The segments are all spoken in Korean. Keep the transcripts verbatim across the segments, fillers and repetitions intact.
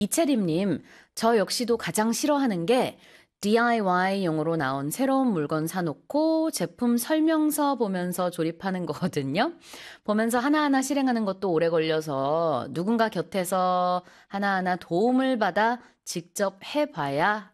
이채림님, 저 역시도 가장 싫어하는 게 디아이와이용으로 나온 새로운 물건 사놓고 제품 설명서 보면서 조립하는 거거든요. 보면서 하나하나 실행하는 것도 오래 걸려서 누군가 곁에서 하나하나 도움을 받아 직접 해봐야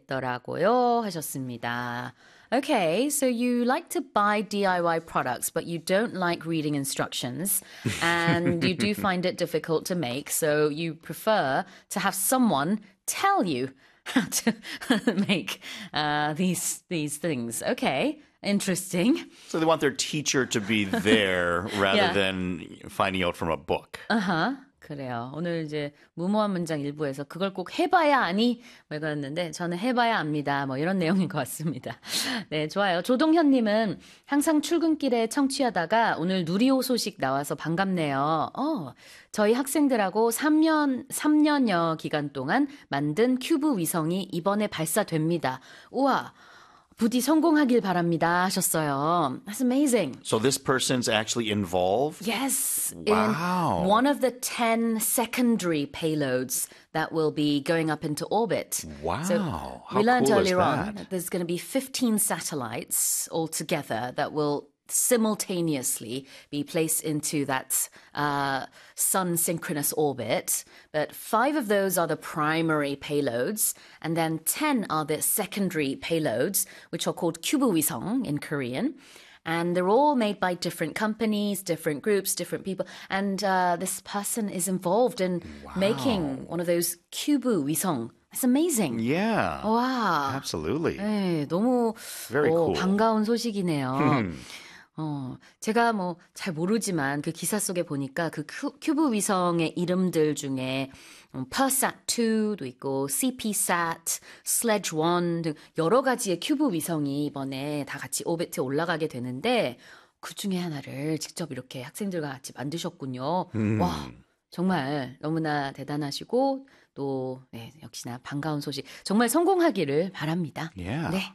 알겠더라고요. 하셨습니다. Okay, so you like to buy D I Y products, but you don't like reading instructions, and you do find it difficult to make, so you prefer to have someone tell you how to make uh, these these things. Okay, interesting. So they want their teacher to be there rather Yeah. than finding out from a book. 아하. 그래요. 오늘 이제 무모한 문장 일부에서 그걸 꼭 해봐야 아니? 뭐 이거였는데 저는 해봐야 압니다. 뭐 이런 내용인 것 같습니다. 네, 좋아요. 조동현님은 항상 출근길에 청취하다가 오늘 누리호 소식 나와서 반갑네요. 어, 저희 학생들하고 삼 년, 삼 년여 기간 동안 만든 큐브 위성이 이번에 발사됩니다. 우와! 부디 성공하길 바랍니다 하셨어요. That's amazing. So this person's actually involved? Yes. Wow. In one of the ten secondary payloads that will be going up into orbit. Wow. So How we learned cool is earlier on that? that there's going to be fifteen satellites altogether that will simultaneously be placed into that uh, sun synchronous orbit. But five of those are the primary payloads, and then ten are the secondary payloads, which are called kübu위성 in Korean. And they're all made by different companies, different groups, different people. And uh, this person is involved in making one of those kübu위성. That's amazing. Yeah. 와. Absolutely. 네, 너무 Very 어, cool. 반가운 소식이네요. 어, 제가 뭐 잘 모르지만 그 기사 속에 보니까 그 큐, 큐브 위성의 이름들 중에 음, 퍼셋 투도 있고 씨피셋, 슬래지 원 등 여러 가지의 큐브 위성이 이번에 다 같이 오비트에 올라가게 되는데 그 중에 하나를 직접 이렇게 학생들과 같이 만드셨군요. 음. 와, 정말 너무나 대단하시고 또 네, 역시나 반가운 소식 정말 성공하기를 바랍니다. Yeah. 네.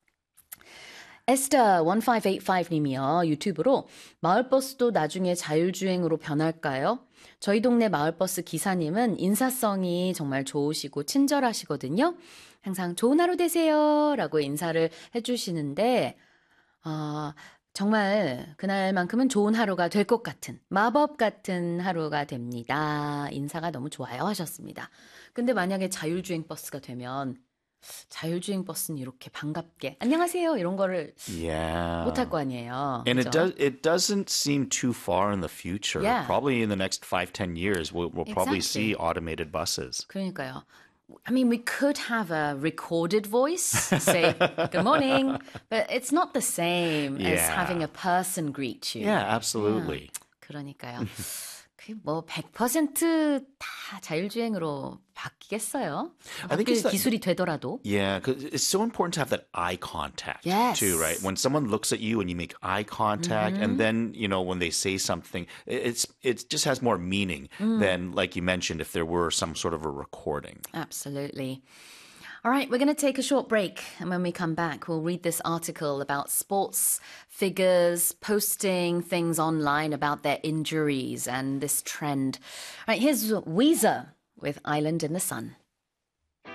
에스터 일오팔팔님이요. 유튜브로 마을버스도 나중에 자율주행으로 변할까요? 저희 동네 마을버스 기사님은 인사성이 정말 좋으시고 친절하시거든요. 항상 좋은 하루 되세요 라고 인사를 해주시는데 어, 정말 그날만큼은 좋은 하루가 될 것 같은 마법 같은 하루가 됩니다. 인사가 너무 좋아요 하셨습니다. 근데 만약에 자율주행 버스가 되면 자율주행 버스는 이렇게 반갑게 안녕하세요 이런 거를 Yeah. 못할 거 아니에요. And it 그죠? does. It doesn't seem too far in the future. Yeah. Probably in the next five, ten years, we'll, we'll probably Exactly. see automated buses. 그러니까요. I mean, we could have a recorded voice, say good morning, but it's not the same as Yeah. having a person greet you. Yeah, absolutely. 그러니까요. 그 뭐 백 퍼센트 다 자율주행으로 바뀌겠어요? I think 그 it's that- 기술이 되더라도. Yeah, because it's so important to have that eye contact Yes. too, right? When someone looks at you and you make eye contact, and then you know when they say something, it- it's it just has more meaning than, like you mentioned, if there were some sort of a recording. Absolutely. All right, we're going to take a short break. And when we come back, we'll read this article about sports figures posting things online about their injuries and this trend. All right, here's Weezer with Island in the Sun.